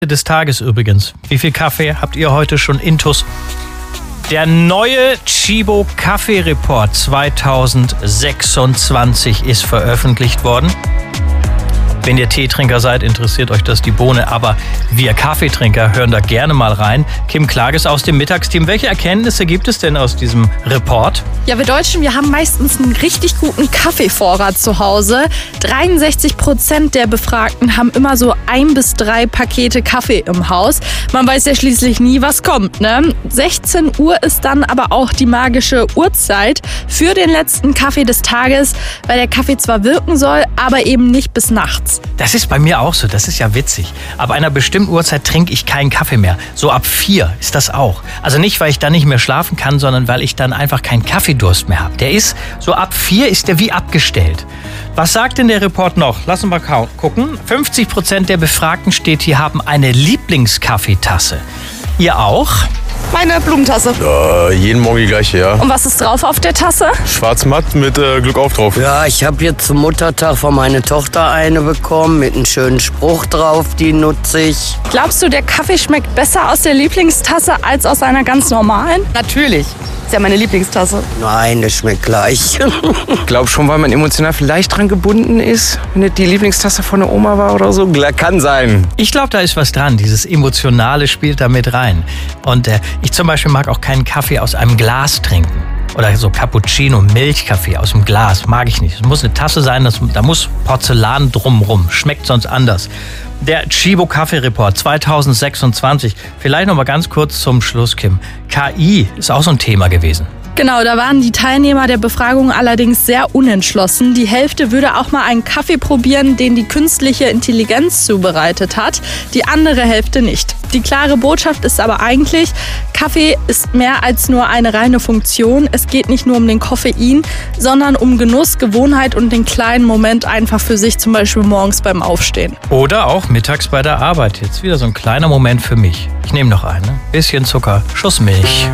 Des Tages übrigens. Wie viel Kaffee habt ihr heute schon intus? Der neue Tchibo Kaffee Report 2026 ist veröffentlicht worden. Wenn ihr Teetrinker seid, interessiert euch das die Bohne, aber wir Kaffeetrinker hören da gerne mal rein. Kim Klages aus dem Mittagsteam. Welche Erkenntnisse gibt es denn aus diesem Report? Ja, wir Deutschen, wir haben meistens einen richtig guten Kaffeevorrat zu Hause. 63% der Befragten haben immer so 1 bis 3 Pakete Kaffee im Haus. Man weiß ja schließlich nie, was kommt, ne? 16 Uhr ist dann aber auch die magische Uhrzeit für den letzten Kaffee des Tages, weil der Kaffee zwar wirken soll, aber eben nicht bis nachts. Das ist bei mir auch so, das ist ja witzig. Ab einer bestimmten Uhrzeit trinke ich keinen Kaffee mehr. So ab 4 ist das auch. Also nicht, weil ich dann nicht mehr schlafen kann, sondern weil ich dann einfach keinen Kaffeedurst mehr habe. Der ist, so ab 4 ist der wie abgestellt. Was sagt denn der Report noch? Lassen wir mal gucken. 50% der Befragten steht hier, haben eine Lieblingskaffeetasse. Ihr auch? Meine Blumentase. Jeden Morgen die gleiche, ja. Und was ist drauf auf der Tasse? Schwarz-matt mit Glück auf drauf. Ja, ich habe jetzt zum Muttertag von meiner Tochter eine bekommen mit einem schönen Spruch drauf, die nutze ich. Glaubst du, der Kaffee schmeckt besser aus der Lieblingstasse als aus einer ganz normalen? Natürlich. Ist ja meine Lieblingstasse. Nein, das schmeckt gleich. Ich glaube schon, weil man emotional vielleicht dran gebunden ist, wenn es die Lieblingstasse von der Oma war oder so. Kann sein. Ich glaube, da ist was dran. Dieses Emotionale spielt da mit rein. Und ich zum Beispiel mag auch keinen Kaffee aus einem Glas trinken. Oder so Cappuccino, Milchkaffee aus dem Glas. Mag ich nicht. Es muss eine Tasse sein, da muss Porzellan drumrum. Schmeckt sonst anders. Der Tchibo Kaffee Report 2026. Vielleicht noch mal ganz kurz zum Schluss, Kim. KI ist auch so ein Thema gewesen. Genau, da waren die Teilnehmer der Befragung allerdings sehr unentschlossen. Die Hälfte würde auch mal einen Kaffee probieren, den die künstliche Intelligenz zubereitet hat. Die andere Hälfte nicht. Die klare Botschaft ist aber eigentlich, Kaffee ist mehr als nur eine reine Funktion. Es geht nicht nur um den Koffein, sondern um Genuss, Gewohnheit und den kleinen Moment einfach für sich, zum Beispiel morgens beim Aufstehen. Oder auch mittags bei der Arbeit. Jetzt wieder so ein kleiner Moment für mich. Ich nehme noch einen. Bisschen Zucker, Schuss Milch.